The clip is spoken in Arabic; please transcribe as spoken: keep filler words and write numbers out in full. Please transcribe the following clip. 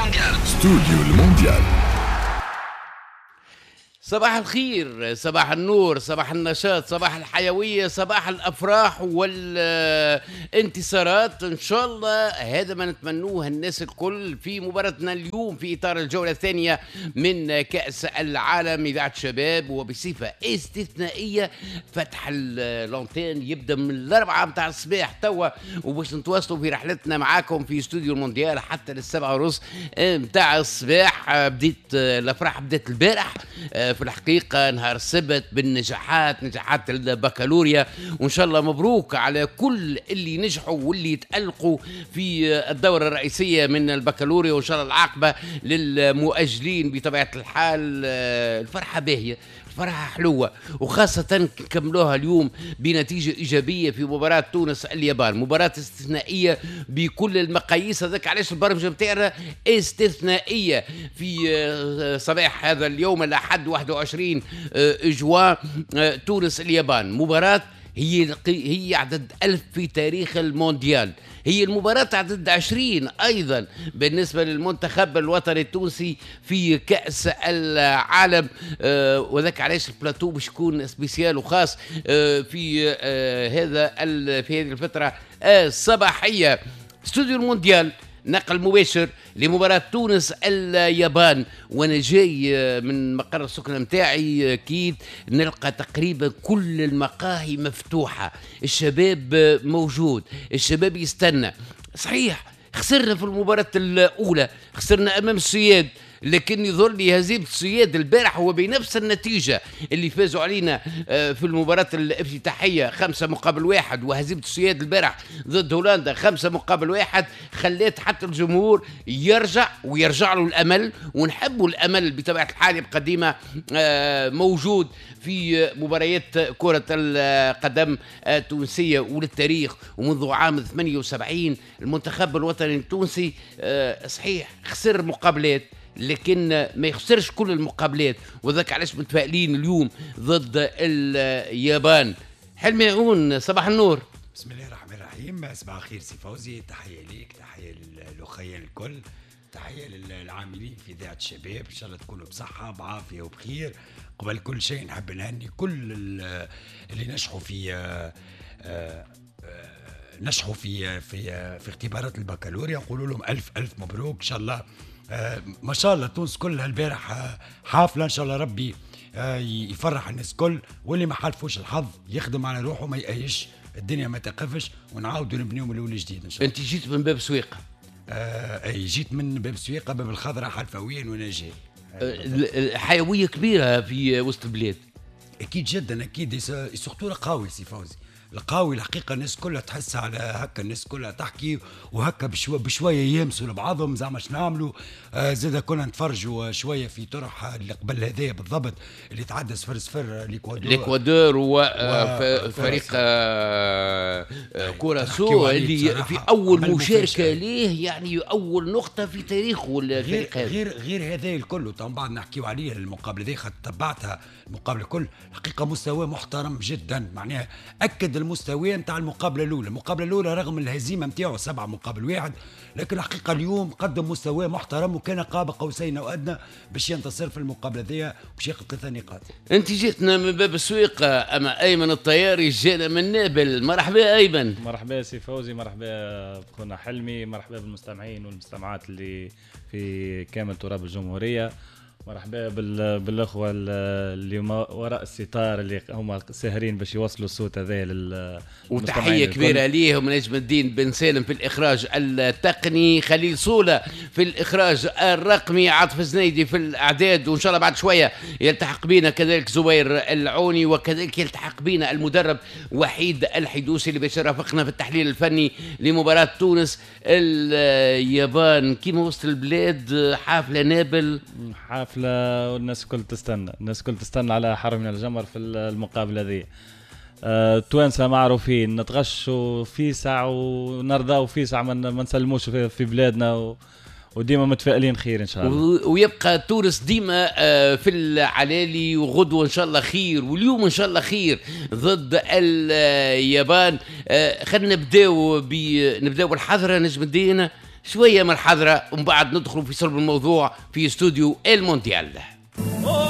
المونديال. استوديو المونديال. صباح الخير، صباح النور، صباح النشاط، صباح الحيوية، صباح الأفراح والانتصارات إن شاء الله. هذا ما نتمنوه الناس الكل في مباراتنا اليوم في إطار الجولة الثانية من كأس العالم إذاعة شباب، وبصفة استثنائية فتح اللونتين يبدأ من الأربعة متاع الصباح توا، وباش نتواصلوا في رحلتنا معاكم في استوديو المونديال حتى للسبعة ونص متاع الصباح. بديت الأفراح بدأت البارح في الحقيقة نهار السبت بالنجاحات، نجاحات البكالوريا، وإن شاء الله مبروك على كل اللي نجحوا واللي يتألقوا في الدورة الرئيسية من البكالوريا، وإن شاء الله العاقبة للمؤجلين بطبيعة الحال. الفرحة باهية، فرحة حلوة، وخاصة كملوها اليوم بنتيجة إيجابية في مباراة تونس اليابان، مباراة استثنائية بكل المقاييس. هذاك علاش البرمجة بتاعنا استثنائية في صباح هذا اليوم الأحد واحد وعشرين جوان. تونس اليابان مباراة هي هي عدد ألف في تاريخ المونديال، هي المباراة عدد عشرين أيضا بالنسبة للمنتخب الوطني التونسي في كأس العالم. آه وذاك علاش البلاتو باش يكون سبيسيال وخاص آه في آه هذا في هذه الفترة الصباحية. استوديو المونديال نقل مباشر لمباراة تونس اليابان، وانا جاي من مقر السكنة متاعي اكيد نلقى تقريبا كل المقاهي مفتوحة، الشباب موجود، الشباب يستنى. صحيح خسرنا في المباراة الأولى، خسرنا أمام السياد، لكن يظل لي هزيمة السياد البارح هو بنفس النتيجة اللي فازوا علينا في المباراة الافتتاحية خمسة مقابل واحد، وهزيمة السياد البارح ضد هولندا خمسة مقابل واحد خلت حتى الجمهور يرجع ويرجع له الأمل، ونحبوا الأمل بطبيعة الحال يبقى ديما موجود في مباريات كرة القدم التونسية وللتاريخ. ومنذ عام ثمانية وسبعين المنتخب الوطني التونسي صحيح خسر مقابلات، لكن ما يخسرش كل المقابلات، وذاك علاش متفائلين اليوم ضد اليابان. حلمي عون، صباح النور. بسم الله الرحمن الرحيم. صباح الخير سي فوزي، تحية ليك، تحية للأخيان الكل، تحية للعاملين في إذاعة الشباب، إن شاء الله تكونوا بصحة بعافية وبخير. قبل كل شيء نحب نهني كل اللي نجحوا في آآ آآ نجحوا في في في اختبارات البكالوريا، نقول لهم ألف ألف مبروك إن شاء الله. آه ما شاء الله تونس كلها البارح آه حافلة، إن شاء الله ربي آه يفرح الناس كل، واللي ما حالفوش الحظ يخدم على روحه ما يأيش، الدنيا ما تقفش ونعاودوا نبنيو من الأول جديد إن شاء الله. أنت جيت من باب سويقة؟ آه أي جيت من باب سويقة، باب الخضراء حلفويين وأنا جاي. آه حيوية كبيرة في وسط البلاد. أكيد جدا أكيد، سورتو القاوي سي فوزي، القاوي الحقيقة الناس كلها تحس على هكا، الناس كلها تحكي وهكا بشوية بشوية يمسوا لبعضهم زعما شنو نعملوا. آه زاد كنا نتفرجوا شوية في طرح اللي قبل هذايا بالضبط اللي تعدى صفر صفر الإكوادور الإكوادور وفريق آه كوراسو اللي في أول مشاركة ليه، يعني أول نقطة في تاريخه الفريق هذا. غير غير هذا الكل طبعا بعد نحكيوا عليه المقابلة ذي، خاطر تبعتها المقابلة الكل حقيقة مستوى محترم جدا، معناها أكد المستوى نتاع المقابلة الأولى. المقابلة الأولى رغم الهزيمة نتاعو سبعة مقابل واحد، لكن الحقيقة اليوم قدم مستوى محترم وكان قاب قوسين أو أدنى باش ينتصر في المقابلة ذي باش ياخذ ثلاثة نقاط. أنت جيتنا من باب السويقة، أما أيمن الطياري جانا من نابل. مرحبا أيمن. مرحبا سي فوزي، مرحبا بخونا حلمي، مرحبا بالمستمعين والمستمعات اللي في كامل تراب الجمهورية، مرحبا بالاخوه اللي وراء الستار اللي هم ساهرين باش يوصلوا الصوت هذا لل وتحيه كبيره ليهم، نجم الدين بن سالم في الاخراج التقني، خليل صوله في الاخراج الرقمي، عاطف زنيدي في الاعداد، وان شاء الله بعد شويه يلتحق بنا كذلك زبير العوني، وكذلك يلتحق بنا المدرب وحيد الحدوسي اللي باش يرافقنا في التحليل الفني لمباراه تونس اليابان. كيما وسط البلاد حافله نابل، حافله والناس كل تستنى، الناس كل تستنى على حرم من الجمر في المقابله هذه. التوانسه معروفين نتغشوا في ساعه ونرضاو في ساعه، ما نسلموش في بلادنا و... وديما متفائلين خير ان شاء الله. ويبقى تونس ديما في العلالي، وغدوه ان شاء الله خير، واليوم ان شاء الله خير ضد اليابان. خلينا نبداو ب نبداو بالحضره نجم الدين شويه من الحضره ومن بعد ندخلوا في صلب الموضوع في استوديو المونديال.